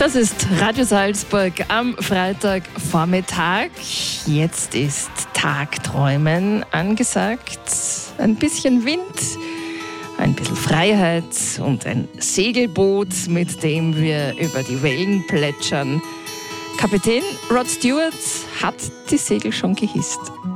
Das ist Radio Salzburg am Freitagvormittag. Jetzt ist Tagträumen angesagt. Ein bisschen Wind, ein bisschen Freiheit und ein Segelboot, mit dem wir über die Wellen plätschern. Kapitän Rod Stewart hat die Segel schon gehisst.